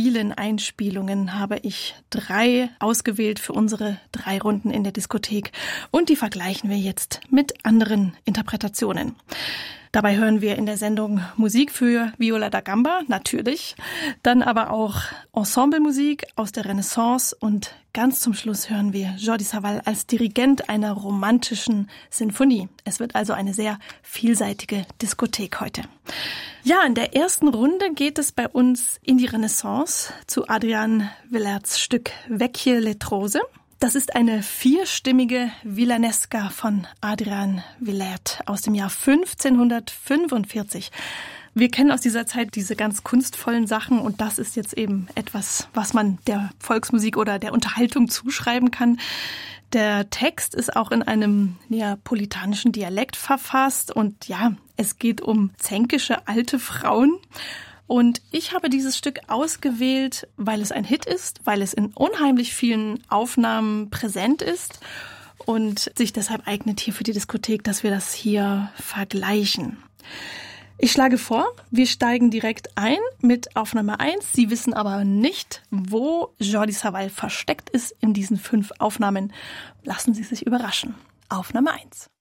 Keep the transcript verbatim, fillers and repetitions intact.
vielen Einspielungen habe ich drei ausgewählt für unsere drei Runden in der Diskothek und die vergleichen wir jetzt mit anderen Interpretationen. Dabei hören wir in der Sendung Musik für Viola da Gamba, natürlich, dann aber auch Ensemblemusik aus der Renaissance und ganz zum Schluss hören wir Jordi Savall als Dirigent einer romantischen Sinfonie. Es wird also eine sehr vielseitige Diskothek heute. Ja, in der ersten Runde geht es bei uns in die Renaissance zu Adrian Villerts Stück Vecchie Letrose. Das ist eine vierstimmige Villanesca von Adrian Villert aus dem Jahr fünfzehnhundertfünfundvierzig. Wir kennen aus dieser Zeit diese ganz kunstvollen Sachen und das ist jetzt eben etwas, was man der Volksmusik oder der Unterhaltung zuschreiben kann. Der Text ist auch in einem neapolitanischen Dialekt verfasst und ja, es geht um zänkische alte Frauen. Und ich habe dieses Stück ausgewählt, weil es ein Hit ist, weil es in unheimlich vielen Aufnahmen präsent ist und sich deshalb eignet hier für die Diskothek, dass wir das hier vergleichen. Ich schlage vor, wir steigen direkt ein mit Aufnahme eins. Sie wissen aber nicht, wo Jordi Savall versteckt ist in diesen fünf Aufnahmen. Lassen Sie sich überraschen. Aufnahme eins.